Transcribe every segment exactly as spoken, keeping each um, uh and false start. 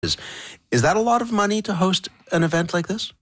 Is, is that a lot of money to host an event like this?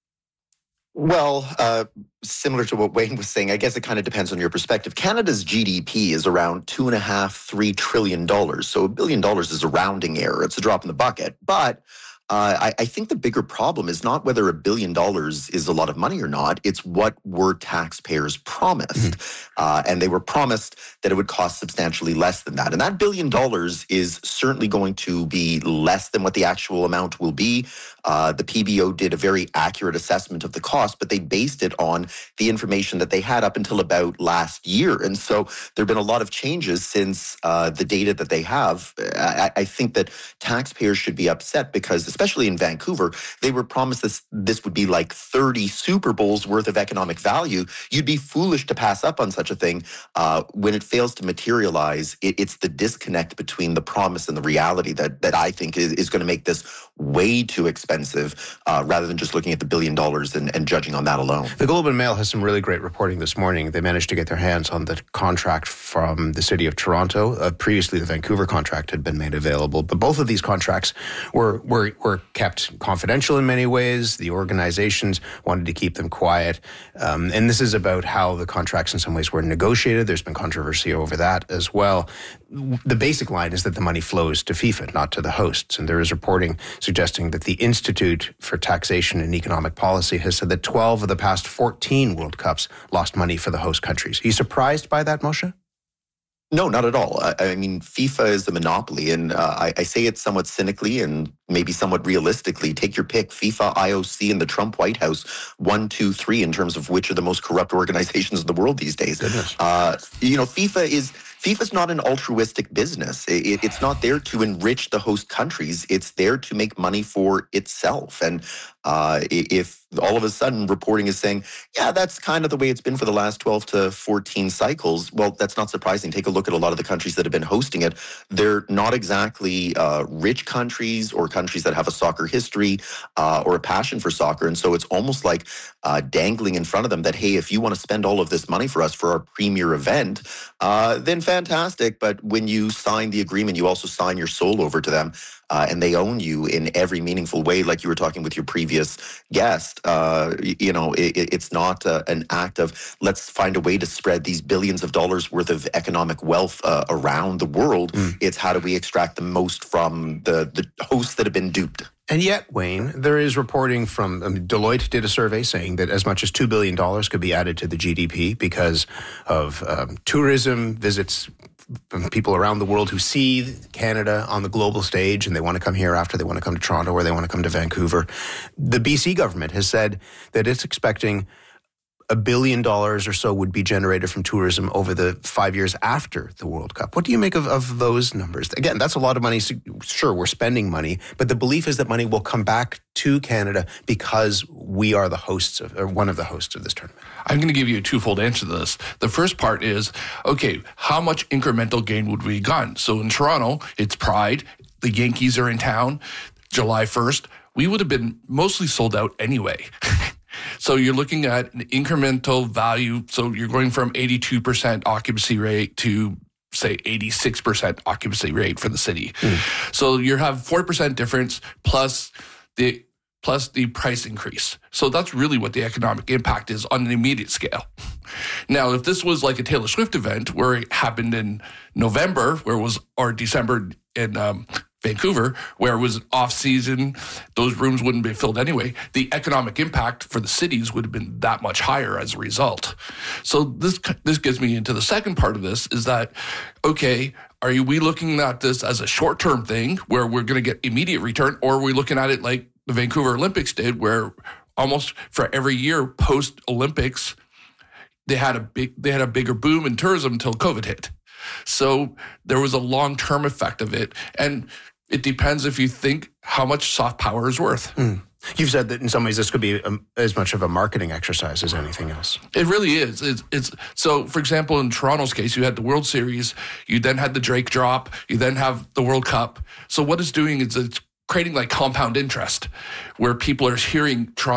Well, uh, similar to what Wayne was saying, I guess it kind of depends on your perspective. Canada's G D P is around two and a half, three trillion dollars. So a billion dollars is a rounding error. It's a drop in the bucket. But uh, I, I think the bigger problem is not whether a billion dollars is a lot of money or not. It's what were taxpayers promised. Mm-hmm. Uh, and they were promised that it would cost substantially less than that. And that billion dollars is certainly going to be less than what the actual amount will be. Uh, the P B O did a very accurate assessment of the cost, but they based it on the information that they had up until about last year. And so there have been a lot of changes since uh, the data that they have. I, I think that taxpayers should be upset because, especially in Vancouver, they were promised this, this would be like thirty Super Bowls worth of economic value. You'd be foolish to pass up on such a thing. Uh, when it fails to materialize, it, it's the disconnect between the promise and the reality that, that I think is, is going to make this way too expensive. Expensive, uh, rather than just looking at the billion dollars and, and judging on that alone. The Globe and Mail has some really great reporting this morning. They managed to get their hands on the contract from the City of Toronto. Uh, previously, the Vancouver contract had been made available, but both of these contracts were, were, were kept confidential in many ways. The organizations wanted to keep them quiet. Um, and this is about how the contracts in some ways were negotiated. There's been controversy over that as well. The basic line is that the money flows to FIFA, not to the hosts. And there is reporting suggesting that the Institute for Taxation and Economic Policy has said that twelve of the past fourteen World Cups lost money for the host countries. Are you surprised by that, Moshe? No, not at all. I, I mean, FIFA is the monopoly, and uh, I, I say it somewhat cynically and maybe somewhat realistically. Take your pick, FIFA, I O C, and the Trump White House, one, two, three, in terms of which are the most corrupt organizations in the world these days. Uh, you know, FIFA is... FIFA's not an altruistic business. It, it's not there to enrich the host countries. It's there to make money for itself. And uh, if all of a sudden reporting is saying, yeah, that's kind of the way it's been for the last twelve to fourteen cycles, well, that's not surprising. Take a look at a lot of the countries that have been hosting it. They're not exactly uh, rich countries or countries that have a soccer history uh, or a passion for soccer. And so it's almost like uh, dangling in front of them that, hey, if you want to spend all of this money for us for our premier event, uh, then fantastic, but when you sign the agreement, you also sign your soul over to them, uh, and they own you in every meaningful way, like you were talking with your previous guest. Uh, you know, it, it's not uh, an act of let's find a way to spread these billions of dollars worth of economic wealth uh, around the world. Mm. It's how do we extract the most from the, the hosts that have been duped. And yet, Wayne, there is reporting from um, Deloitte did a survey saying that as much as two billion dollars could be added to the G D P because of um, tourism, visits from people around the world who see Canada on the global stage and they want to come here after they want to come to Toronto or they want to come to Vancouver. The B C government has said that it's expecting a billion dollars or so would be generated from tourism over the five years after the World Cup. What do you make of, of those numbers? Again, that's a lot of money. Sure, we're spending money, but the belief is that money will come back to Canada because we are the hosts of, or one of the hosts of this tournament. I'm going to give you a twofold answer to this. The first part is, okay, how much incremental gain would we have gotten? So in Toronto, it's Pride. The Yankees are in town July first. We would have been mostly sold out anyway. So you're looking at an incremental value. So you're going from eighty-two percent occupancy rate to, say, eighty-six percent occupancy rate for the city. Mm. So you have four percent difference plus the plus the price increase. So that's really what the economic impact is on an immediate scale. Now, if this was like a Taylor Swift event where it happened in November, where it was, or December in um, Vancouver, where it was off season, those rooms wouldn't be filled anyway. The economic impact for the cities would have been that much higher as a result. So this this gets me into the second part of this is that, okay, are we looking at this as a short-term thing where we're going to get immediate return, or are we looking at it like the Vancouver Olympics did, where almost for every year post-Olympics, they had a big they had a bigger boom in tourism until COVID hit. So there was a long-term effect of it, and it depends if you think how much soft power is worth. Mm. You've said that in some ways this could be a, as much of a marketing exercise as anything else. It really is. It's, it's so, for example, in Toronto's case, you had the World Series, you then had the Drake drop, you then have the World Cup. So what it's doing is it's creating like compound interest, where people are hearing Toronto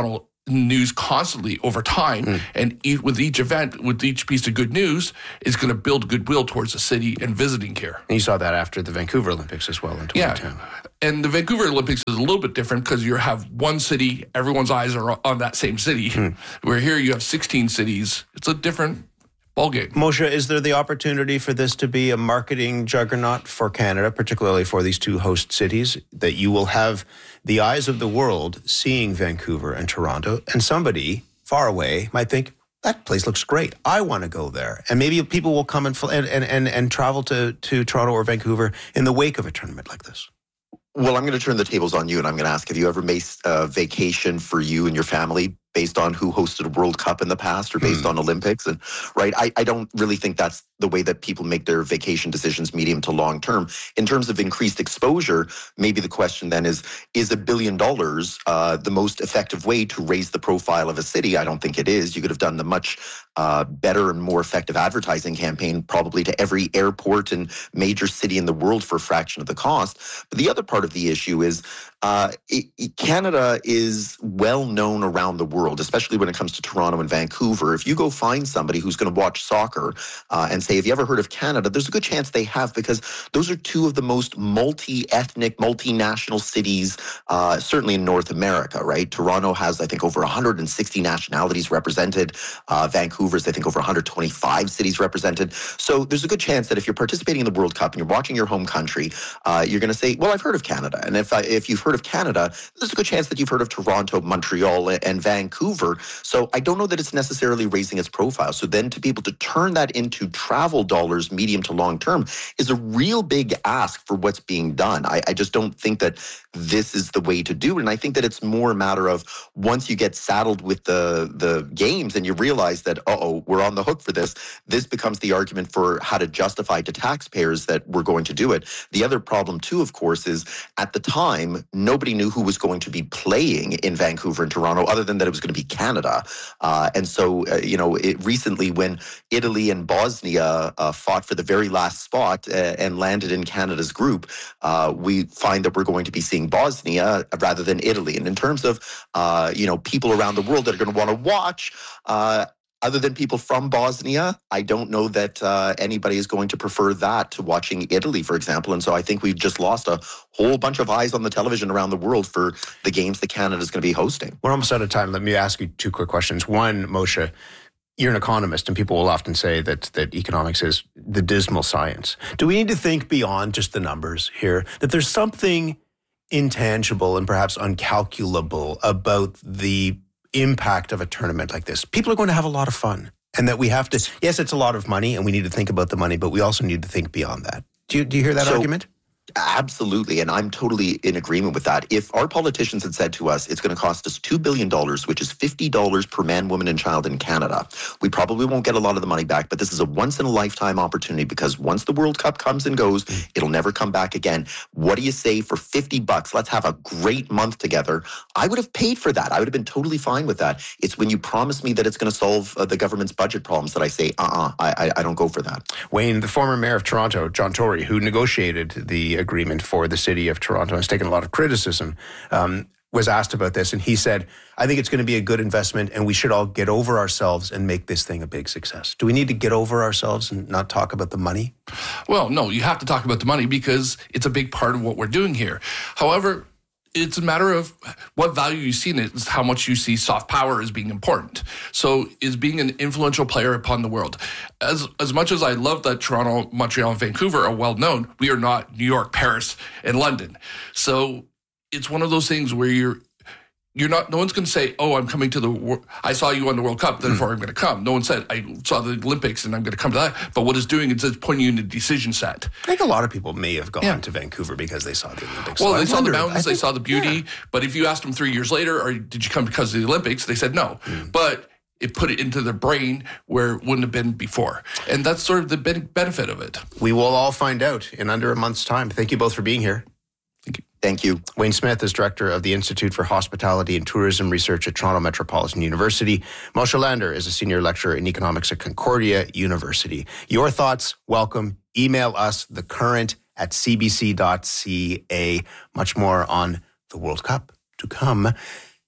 news constantly over time, mm. and each, with each event, with each piece of good news, is going to build goodwill towards the city and visiting care. And you saw that after the Vancouver Olympics as well in twenty ten. Yeah. And the Vancouver Olympics is a little bit different because you have one city, everyone's eyes are on that same city, mm. where here you have sixteen cities. It's a different ballgame. Moshe, is there the opportunity for this to be a marketing juggernaut for Canada, particularly for these two host cities, that you will have the eyes of the world seeing Vancouver and Toronto, and somebody far away might think, that place looks great, I want to go there. And maybe people will come and and, and, and travel to, to Toronto or Vancouver in the wake of a tournament like this? Well, I'm going to turn the tables on you, and I'm going to ask, have you ever made a vacation for you and your family based on who hosted a World Cup in the past or based hmm. on Olympics? And right, I, I don't really think that's the way that people make their vacation decisions medium to long term. In terms of increased exposure, maybe the question then is, is a billion dollars uh, the most effective way to raise the profile of a city? I don't think it is. You could have done the much uh, better and more effective advertising campaign probably to every airport and major city in the world for a fraction of the cost. But the other part of the issue is uh, it, it, Canada is well known around the world, especially when it comes to Toronto and Vancouver. If you go find somebody who's going to watch soccer uh, and say, have you ever heard of Canada? There's a good chance they have, because those are two of the most multi-ethnic, multinational cities, uh, certainly in North America, right? Toronto has, I think, over one hundred sixty nationalities represented. Uh, Vancouver's, I think, over one hundred twenty-five cities represented. So there's a good chance that if you're participating in the World Cup and you're watching your home country, uh, you're going to say, well, I've heard of Canada. And if, I, if you've heard of Canada, there's a good chance that you've heard of Toronto, Montreal, and Vancouver. So I don't know that it's necessarily raising its profile. So then to be able to turn that into travel dollars, medium to long term, is a real big ask for what's being done. I, I just don't think that this is the way to do it. And I think that it's more a matter of once you get saddled with the, the games and you realize that, uh-oh, we're on the hook for this, this becomes the argument for how to justify to taxpayers that we're going to do it. The other problem too, of course, is at the time, nobody knew who was going to be playing in Vancouver and Toronto other than that it was going to be Canada. Uh, and so, uh, you know, it, recently when Italy and Bosnia uh, fought for the very last spot uh, and landed in Canada's group, uh, we find that we're going to be seeing Bosnia rather than Italy. And in terms of, uh, you know, people around the world that are going to want to watch, uh, other than people from Bosnia, I don't know that uh, anybody is going to prefer that to watching Italy, for example. And so I think we've just lost a whole bunch of eyes on the television around the world for the games that Canada is going to be hosting. We're almost out of time. Let me ask you two quick questions. One, Moshe, you're an economist, and people will often say that that economics is the dismal science. Do we need to think beyond just the numbers here, that there's something intangible and perhaps uncalculable about the impact of a tournament like this? People are going to have a lot of fun, and that we have to, yes, it's a lot of money and we need to think about the money, but we also need to think beyond that. Do you, do you hear that so, argument? Absolutely, and I'm totally in agreement with that. If our politicians had said to us, it's going to cost us two billion dollars, which is fifty dollars per man, woman, and child in Canada, we probably won't get a lot of the money back, but this is a once-in-a-lifetime opportunity, because once the World Cup comes and goes, it'll never come back again. What do you say for fifty bucks? Let's have a great month together. I would have paid for that. I would have been totally fine with that. It's when you promise me that it's going to solve uh, the government's budget problems that I say, uh-uh, I, I, I don't go for that. Wayne, the former mayor of Toronto, John Tory, who negotiated the agreement for the city of Toronto, has taken a lot of criticism, um, was asked about this, and he said, I think it's going to be a good investment, and we should all get over ourselves and make this thing a big success. Do we need to get over ourselves and not talk about the money? Well, no, you have to talk about the money because it's a big part of what we're doing here. However, it's a matter of what value you see in it, is how much you see soft power as being important. So is being an influential player upon the world. As as much as I love that Toronto, Montreal, and Vancouver are well known, we are not New York, Paris, and London. So it's one of those things where you're You're not, no one's going to say, oh, I'm coming to the, I saw you on the World Cup, therefore mm. I'm going to come. No one said, I saw the Olympics and I'm going to come to that. But what it's doing is it's putting you in a decision set. I think a lot of people may have gone yeah. to Vancouver because they saw the Olympics. Well, so they I saw wondered, the mountains, think, they saw the beauty. Yeah. But if you asked them three years later, or did you come because of the Olympics? They said no. Mm. But it put it into their brain where it wouldn't have been before. And that's sort of the benefit of it. We will all find out in under a month's time. Thank you both for being here. Thank you. Thank you. Wayne Smith is Director of the Institute for Hospitality and Tourism Research at Toronto Metropolitan University. Moshe Lander is a Senior Lecturer in Economics at Concordia University. Your thoughts, welcome. Email us, thecurrent at c b c dot c a. Much more on the World Cup to come.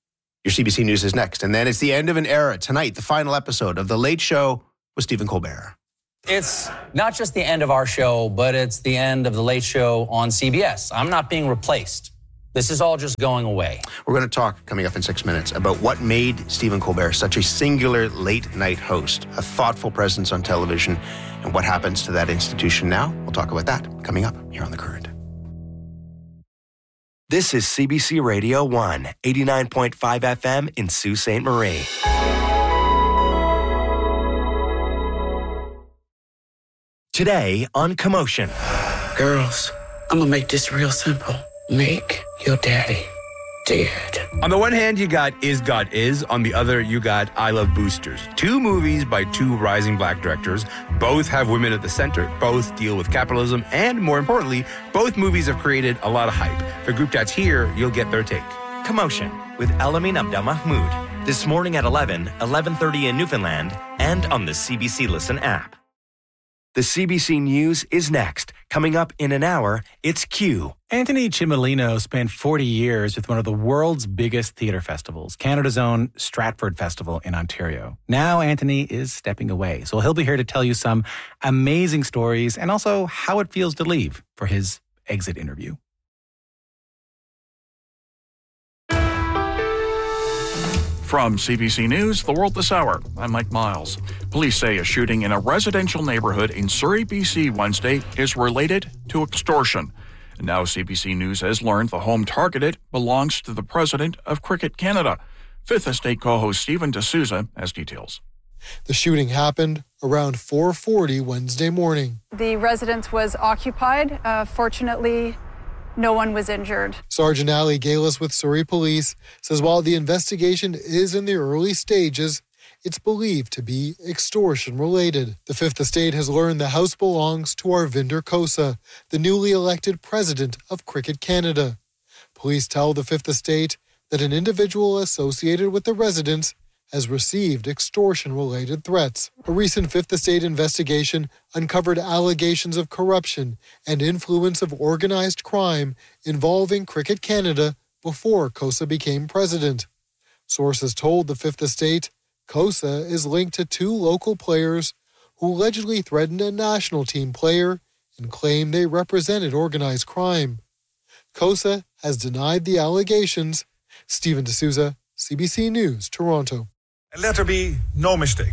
Your C B C News is next. And then it's the end of an era. Tonight, the final episode of The Late Show with Stephen Colbert. It's not just the end of our show, but it's the end of The Late Show on C B S. I'm not being replaced. This is all just going away. We're going to talk, coming up in six minutes, about what made Stephen Colbert such a singular late-night host, a thoughtful presence on television, and what happens to that institution now. We'll talk about that coming up here on The Current. This is C B C Radio one, eighty-nine point five F M in Sault Ste. Marie. Today on Commotion. Girls, I'm gonna make this real simple. Make your daddy dead. On the one hand, you got Is God Is. On the other, you got I Love Boosters. Two movies by two rising black directors. Both have women at the center. Both deal with capitalism. And more importantly, both movies have created a lot of hype. For Group Chats here, you'll get their take. Commotion with Elamin Abdel Mahmoud. This morning at eleven, eleven thirty in Newfoundland, and on the C B C Listen app. The C B C News is next. Coming up in an hour, it's Q. Anthony Cimolino spent forty years with one of the world's biggest theatre festivals, Canada's own Stratford Festival in Ontario. Now Anthony is stepping away, so he'll be here to tell you some amazing stories and also how it feels to leave for his exit interview. From C B C News, The World This Hour, I'm Mike Miles. Police say a shooting in a residential neighborhood in Surrey, B C Wednesday is related to extortion. And now C B C News has learned the home targeted belongs to the president of Cricket Canada. Fifth Estate co-host Stephen D'Souza has details. The shooting happened around four forty Wednesday morning. The residence was occupied. Uh, fortunately, no one was injured. Sergeant Ali Galis with Surrey Police says while the investigation is in the early stages, it's believed to be extortion-related. The Fifth Estate has learned the house belongs to Arvinder Khosa, the newly elected president of Cricket Canada. Police tell the Fifth Estate that an individual associated with the residence has received extortion-related threats. A recent Fifth Estate investigation uncovered allegations of corruption and influence of organized crime involving Cricket Canada before Khosa became president. Sources told the Fifth Estate Khosa is linked to two local players who allegedly threatened a national team player and claimed they represented organized crime. Khosa has denied the allegations. Stephen D'Souza, C B C News, Toronto. And let there be no mistake.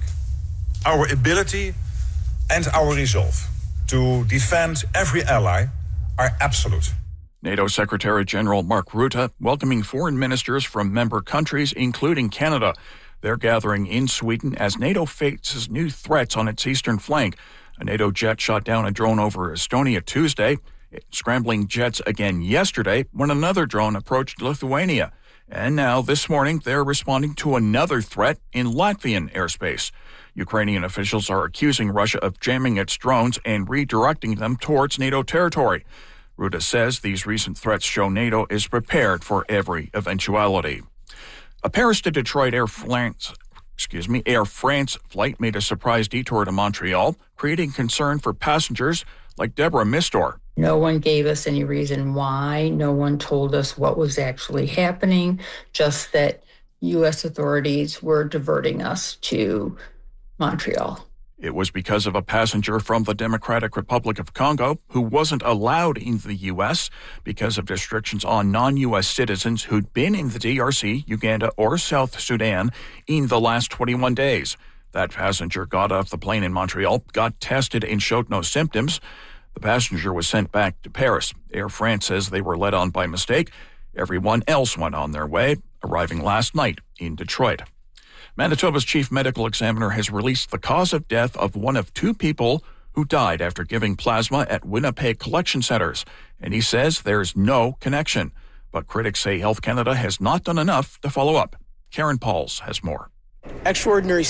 Our ability and our resolve to defend every ally are absolute. NATO Secretary General Mark Rutte welcoming foreign ministers from member countries, including Canada. They're gathering in Sweden as NATO faces new threats on its eastern flank. A NATO jet shot down a drone over Estonia Tuesday, scrambling jets again yesterday when another drone approached Lithuania. And now, this morning, they're responding to another threat in Latvian airspace. Ukrainian officials are accusing Russia of jamming its drones and redirecting them towards NATO territory. Rutte says these recent threats show NATO is prepared for every eventuality. A Paris to Detroit Air France, excuse me, Air France flight made a surprise detour to Montreal, creating concern for passengers like Deborah Mistor. No one gave us any reason why. No one told us what was actually happening, just that U S authorities were diverting us to Montreal. It was because of a passenger from the Democratic Republic of Congo who wasn't allowed in the U S because of restrictions on non-U S citizens who'd been in the D R C, Uganda, or South Sudan in the last twenty-one days. That passenger got off the plane in Montreal, got tested, and showed no symptoms. The passenger was sent back to Paris. Air France says they were let on by mistake. Everyone else went on their way, arriving last night in Detroit. Manitoba's chief medical examiner has released the cause of death of one of two people who died after giving plasma at Winnipeg collection centers, and he says there's no connection. But critics say Health Canada has not done enough to follow up. Karen Pauls has more. Extraordinary step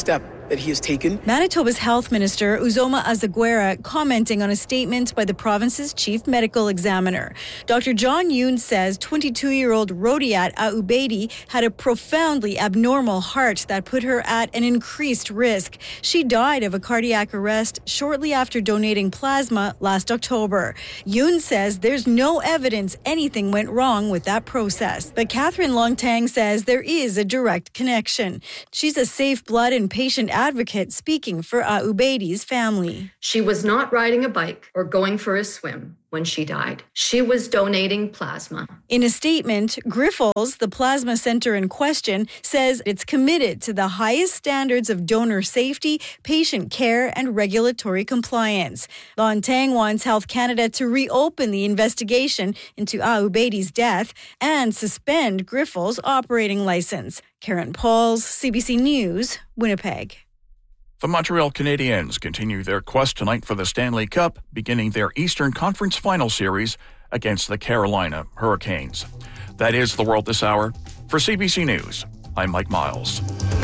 that he has taken. Manitoba's Health Minister Uzoma Azaguera commenting on a statement by the province's chief medical examiner. Doctor John Yoon says twenty-two-year-old Rodiat Aubedi had a profoundly abnormal heart that put her at an increased risk. She died of a cardiac arrest shortly after donating plasma last October. Yoon says there's no evidence anything went wrong with that process. But Catherine Longtang says there is a direct connection. She's a safe blood and patient advocate speaking for Aubedi's family. She was not riding a bike or going for a swim when she died. She was donating plasma. In a statement, Grifols, the plasma center in question, says it's committed to the highest standards of donor safety, patient care, and regulatory compliance. Longtang wants Health Canada to reopen the investigation into Aubedi's death and suspend Grifols' operating license. Karen Pauls, C B C News, Winnipeg. The Montreal Canadiens continue their quest tonight for the Stanley Cup, beginning their Eastern Conference Final Series against the Carolina Hurricanes. That is the world this hour. For C B C News, I'm Mike Miles.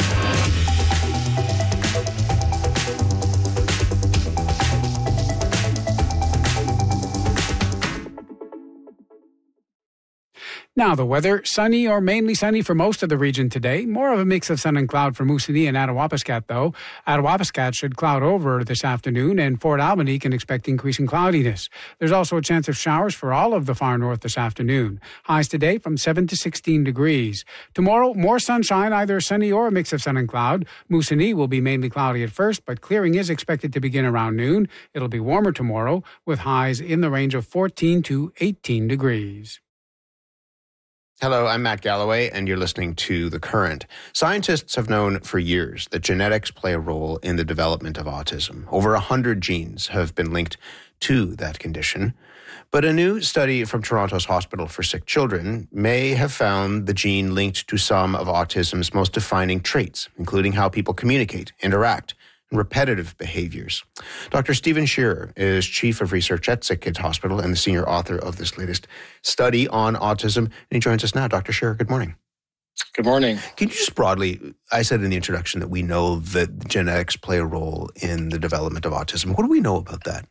Now the weather, sunny or mainly sunny for most of the region today. More of a mix of sun and cloud for Moosonee and Attawapiskat, though. Attawapiskat should cloud over this afternoon, and Fort Albany can expect increasing cloudiness. There's also a chance of showers for all of the far north this afternoon. Highs today from seven to sixteen degrees. Tomorrow, more sunshine, either sunny or a mix of sun and cloud. Moosonee will be mainly cloudy at first, but clearing is expected to begin around noon. It'll be warmer tomorrow, with highs in the range of fourteen to eighteen degrees. Hello, I'm Matt Galloway, and you're listening to The Current. Scientists have known for years that genetics play a role in the development of autism. Over one hundred genes have been linked to that condition. But a new study from Toronto's Hospital for Sick Children may have found the gene linked to some of autism's most defining traits, including how people communicate, interact, and repetitive behaviors. Doctor Stephen Shearer is Chief of Research at Sick Kids Hospital and the senior author of this latest study on autism. And he joins us now. Doctor Shearer, good morning. Good morning. Can you just broadly, I said in the introduction that we know that genetics play a role in the development of autism. What do we know about that?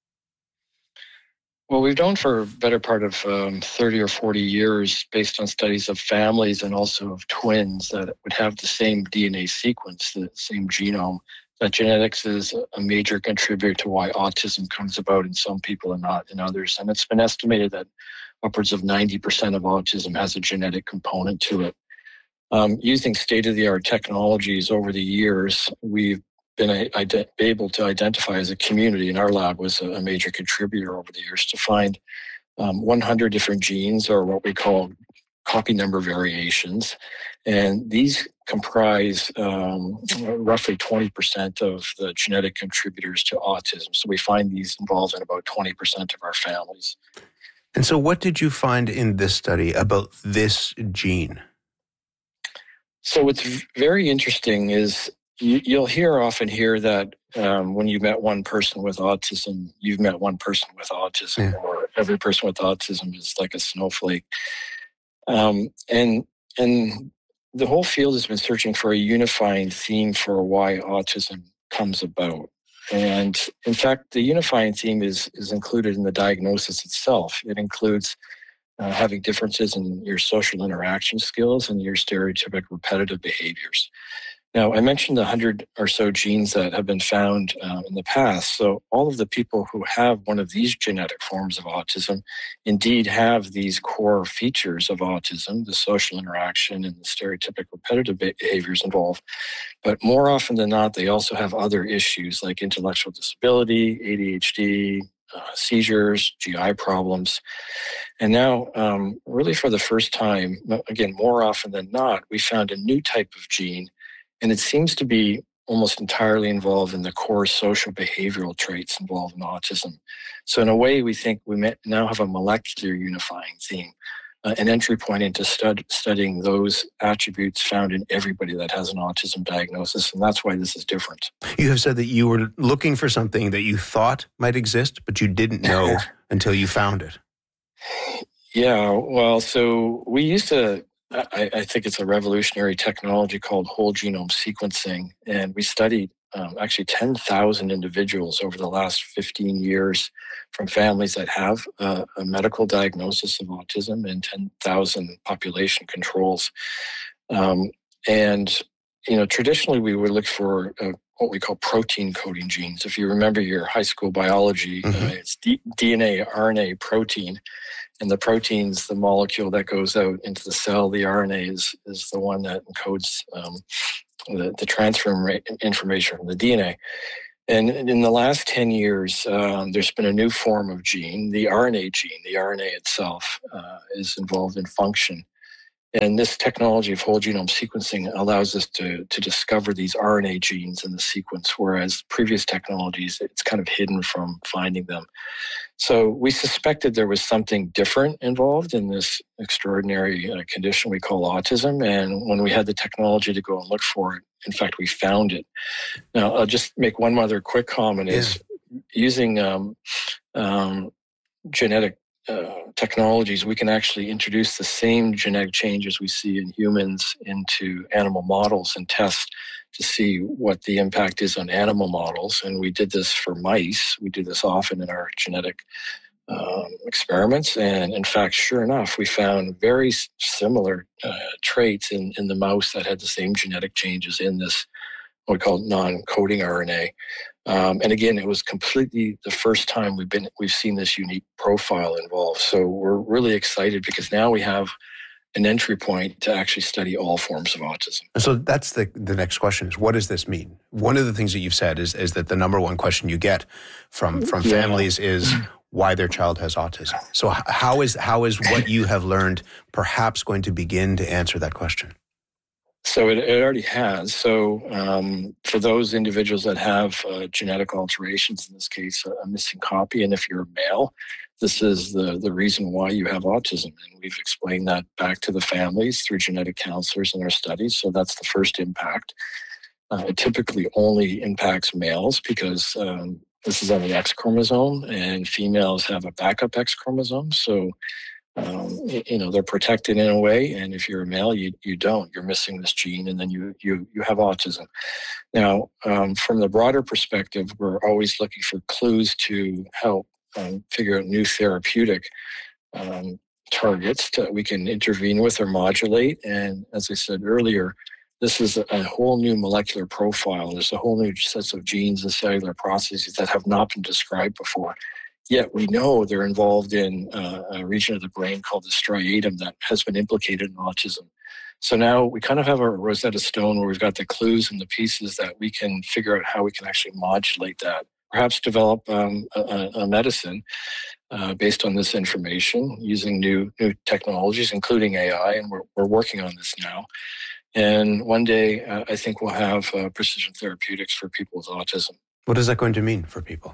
Well, we've known for a better part of um, thirty or forty years, based on studies of families and also of twins that would have the same D N A sequence, the same genome, that genetics is a major contributor to why autism comes about in some people and not in others. And it's been estimated that upwards of ninety percent of autism has a genetic component to it. Um, using state-of-the-art technologies over the years, we've been a, ide- able to identify as a community, and our lab was a, a major contributor over the years, to find um, one hundred different genes, or what we call copy number variations. And these comprise um, roughly twenty percent of the genetic contributors to autism. So we find these involved in about twenty percent of our families. And so what did you find in this study about this gene? So what's very interesting is you, you'll hear often hear that um, when you met one person with autism, you've met one person with autism, yeah. or every person with autism is like a snowflake. Um, and and the whole field has been searching for a unifying theme for why autism comes about. And in fact, the unifying theme is, is included in the diagnosis itself. It includes uh, having differences in your social interaction skills and your stereotypic repetitive behaviors. Now, I mentioned the one hundred or so genes that have been found uh, in the past. So all of the people who have one of these genetic forms of autism indeed have these core features of autism, the social interaction and the stereotypic repetitive behaviors involved. But more often than not, they also have other issues like intellectual disability, A D H D, uh, seizures, G I problems. And now, um, really for the first time, again, more often than not, we found a new type of gene. And it seems to be almost entirely involved in the core social behavioral traits involved in autism. So in a way, we think we now have a molecular unifying theme, uh, an entry point into stud- studying those attributes found in everybody that has an autism diagnosis. And that's why this is different. You have said that you were looking for something that you thought might exist, but you didn't know until you found it. Yeah, well, so we used to I, I think it's a revolutionary technology called whole genome sequencing. And we studied um, actually ten thousand individuals over the last fifteen years from families that have uh, a medical diagnosis of autism and ten thousand population controls. Um, and, you know, traditionally we would look for uh, what we call protein coding genes. If you remember your high school biology, mm-hmm. uh, it's D- DNA, R N A, protein. And the protein's the molecule that goes out into the cell. The R N A is, is the one that encodes um, the, the transfer information from the D N A. And in the last ten years, um, there's been a new form of gene, the R N A gene. The R N A itself uh, is involved in function. And this technology of whole genome sequencing allows us to, to discover these R N A genes in the sequence, whereas previous technologies, it's kind of hidden from finding them. So we suspected there was something different involved in this extraordinary uh, condition we call autism. And when we had the technology to go and look for it, in fact, we found it. Now, I'll just make one other quick comment, yeah. is using um, um, genetic Uh, technologies, we can actually introduce the same genetic changes we see in humans into animal models and test to see what the impact is on animal models. And we did this for mice. We do this often in our genetic um, experiments. And in fact, sure enough, we found very similar uh, traits in, in the mouse that had the same genetic changes in this, what we call non-coding R N A. Um, and again, it was completely the first time we've been we've seen this unique profile involved. So we're really excited because now we have an entry point to actually study all forms of autism. So that's the the next question: is what does this mean? One of the things that you've said is is that the number one question you get from from Yeah. families is why their child has autism. So h- how is how is what you have learned perhaps going to begin to answer that question? So it, it already has. So um, for those individuals that have uh, genetic alterations, in this case, a, a missing copy, and if you're a male, this is the, the reason why you have autism. And we've explained that back to the families through genetic counselors in our studies. So that's the first impact. Uh, it typically only impacts males because um, this is on the X chromosome, and females have a backup X chromosome. So Um, you know, they're protected in a way, and if you're a male, you you don't. You're missing this gene, and then you you you have autism. Now, um, from the broader perspective, we're always looking for clues to help um, figure out new therapeutic um, targets that we can intervene with or modulate. And as I said earlier, this is a, a whole new molecular profile. There's a whole new set of genes and cellular processes that have not been described before. Yet we know they're involved in uh, a region of the brain called the striatum that has been implicated in autism. So now we kind of have a Rosetta Stone where we've got the clues and the pieces that we can figure out how we can actually modulate that. Perhaps develop um, a, a medicine uh, based on this information using new new technologies, including A I, and we're, we're working on this now. And one day, uh, I think we'll have uh, precision therapeutics for people with autism. What is that going to mean for people?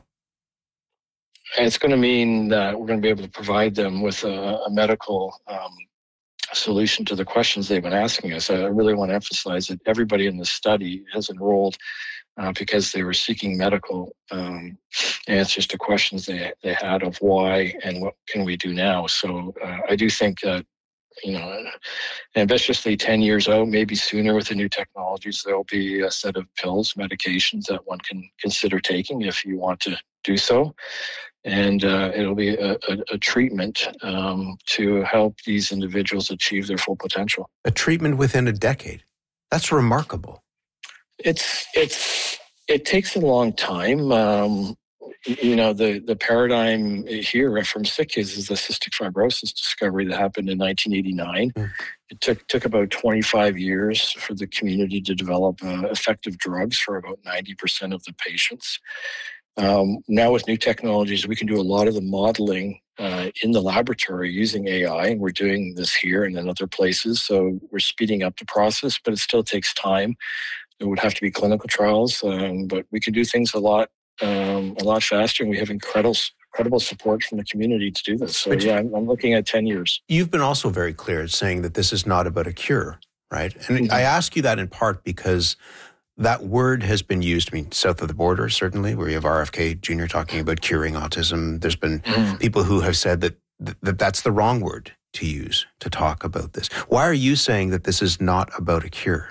And it's going to mean that we're going to be able to provide them with a, a medical um, solution to the questions they've been asking us. I really want to emphasize that everybody in this study has enrolled uh, because they were seeking medical um, answers to questions they they had of why and what can we do now. So uh, I do think that, you know, ambitiously ten years out, maybe sooner with the new technologies, there'll be a set of pills, medications that one can consider taking if you want to do so. And uh, it'll be a, a, a treatment um, to help these individuals achieve their full potential. A treatment within a decade. That's remarkable. It's it's it takes a long time. Um, you know, the, the paradigm here from sick kids is the cystic fibrosis discovery that happened in nineteen eighty-nine. Mm. It took took about twenty-five years for the community to develop uh, effective drugs for about ninety percent of the patients. Um, now with new technologies, we can do a lot of the modeling uh, in the laboratory using A I, and we're doing this here and in other places. So we're speeding up the process, but it still takes time. There would have to be clinical trials, um, but we can do things a lot, um, a lot faster, and we have incredible, incredible support from the community to do this. So but yeah, I'm, I'm looking at ten years. You've been also very clear at saying that this is not about a cure, right? And mm-hmm. I ask you that in part because that word has been used, I mean, south of the border, certainly, where you have R F K Junior talking about curing autism. There's been mm. people who have said that, th- that that's the wrong word to use to talk about this. Why are you saying that this is not about a cure?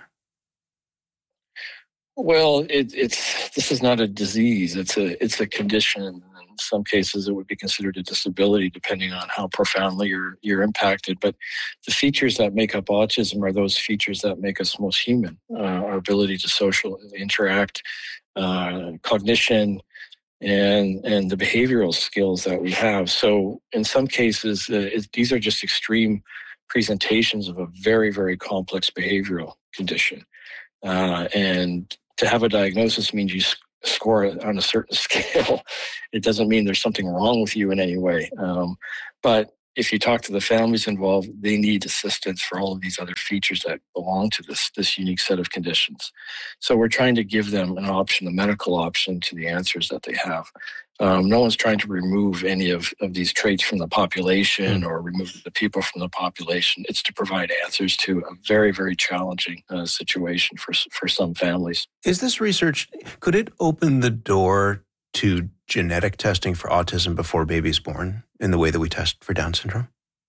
Well, it, it's this is not a disease. It's a it's a condition. In some cases, it would be considered a disability, depending on how profoundly you're you're impacted. But the features that make up autism are those features that make us most human: uh, our ability to social interact, uh, cognition, and and the behavioral skills that we have. So, in some cases, uh, it, these are just extreme presentations of a very very complex behavioral condition, uh, and to have a diagnosis means you score it on a certain scale. It doesn't mean there's something wrong with you in any way. Um, but if you talk to the families involved, they need assistance for all of these other features that belong to this, this unique set of conditions. So we're trying to give them an option, a medical option to the answers that they have. Um, no one's trying to remove any of, of these traits from the population or remove the people from the population. It's to provide answers to a very, very challenging uh, situation for for some families. Is this research, could it open the door to genetic testing for autism before baby's born in the way that we test for Down syndrome?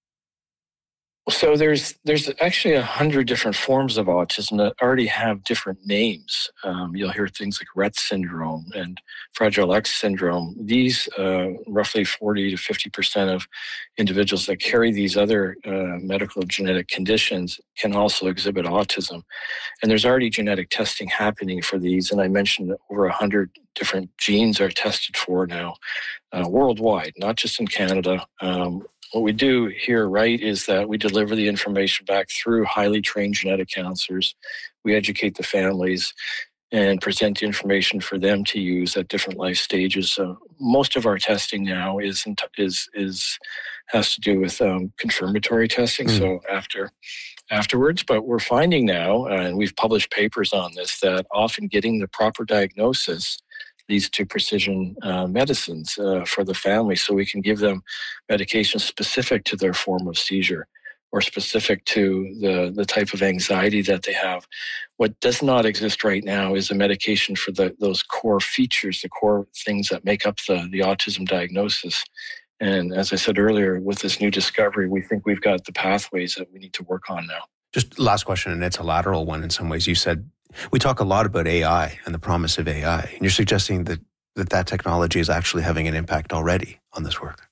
So there's there's actually a hundred different forms of autism that already have different names. Um, you'll hear things like Rett syndrome and Fragile X syndrome. These uh, roughly forty to fifty percent of individuals that carry these other uh, medical genetic conditions can also exhibit autism. And there's already genetic testing happening for these. And I mentioned that over a hundred different genes are tested for now uh, worldwide, not just in Canada. Um, What we do here, right, is that we deliver the information back through highly trained genetic counselors. We educate the families and present the information for them to use at different life stages. So most of our testing now is is is has to do with um, confirmatory testing. Mm. So after afterwards, but we're finding now, uh, and we've published papers on this, that often getting the proper diagnosis leads to precision uh, medicines uh, for the family, so we can give them medications specific to their form of seizure or specific to the, the type of anxiety that they have. What does not exist right now is a medication for the, those core features, the core things that make up the, the autism diagnosis. And as I said earlier, with this new discovery, we think we've got the pathways that we need to work on now. Just last question, and it's a lateral one in some ways. You said, we talk a lot about A I and the promise of A I, and you're suggesting that that, that technology is actually having an impact already on this work.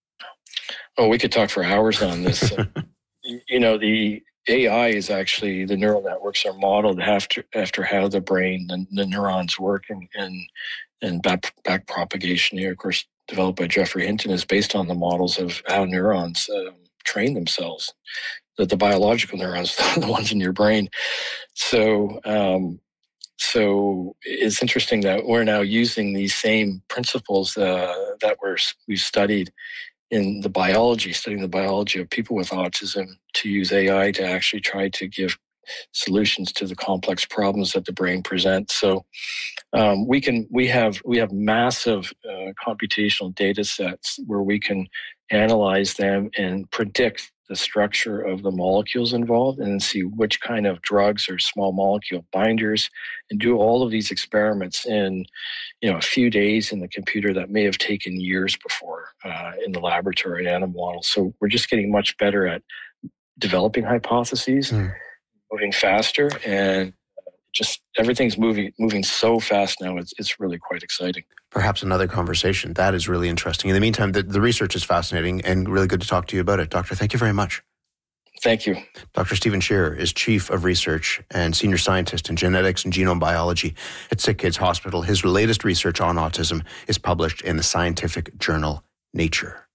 Oh, we could talk for hours on this. You know, the A I is actually, the neural networks are modeled after after how the brain and the neurons work, and and, and back, back propagation here, of course, developed by Geoffrey Hinton, is based on the models of how neurons um, train themselves. The, the biological neurons, the ones in your brain. So, um, so it's interesting that we're now using these same principles uh, that we're, we've studied in the biology, studying the biology of people with autism, to use A I to actually try to give solutions to the complex problems that the brain presents. So um, we can we have we have massive uh, computational data sets where we can analyze them and predict the structure of the molecules involved, and see which kind of drugs or small molecule binders, and do all of these experiments in, you know, a few days in the computer that may have taken years before uh, in the laboratory and animal models. So we're just getting much better at developing hypotheses, mm. moving faster, and just everything's moving moving so fast now. It's it's really quite exciting. Perhaps another conversation. That is really interesting. In the meantime, the, the research is fascinating and really good to talk to you about it. Doctor, thank you very much. Thank you. Doctor Stephen Shearer is Chief of Research and Senior Scientist in Genetics and Genome Biology at Sick Kids Hospital. His latest research on autism is published in the scientific journal Nature.